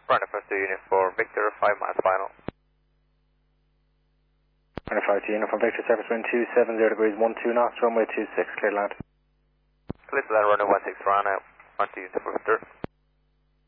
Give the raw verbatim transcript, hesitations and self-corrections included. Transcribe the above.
Runway five two unit for Victor, five miles final. Runway five two unit from Victor, surface wind two seven zero degrees, one two knots, runway two six, clear land. Clear to land, runway one six, run out, one two unit for Victor.